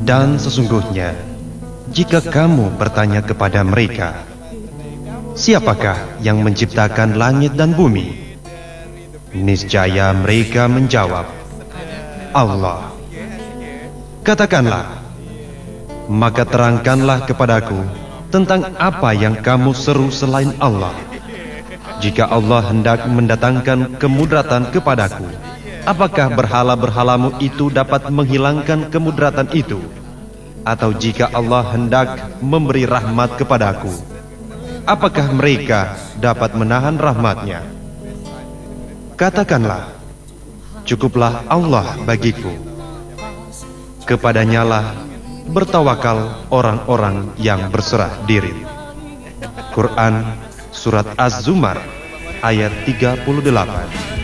Dan sesungguhnya, jika kamu bertanya kepada mereka, siapakah yang menciptakan langit dan bumi? Niscaya mereka menjawab, Allah. Katakanlah, maka terangkanlah kepadaku tentang apa yang kamu seru selain Allah. Jika Allah hendak mendatangkan kemudaratan kepadaku, apakah berhala-berhalamu itu dapat menghilangkan kemudaratan itu? Atau jika Allah hendak memberi rahmat kepadaku, apakah mereka dapat menahan rahmatnya? Katakanlah, cukuplah Allah bagiku. Kepadanyalah bertawakal orang-orang yang berserah diri. Quran Surat Az-Zumar ayat 38.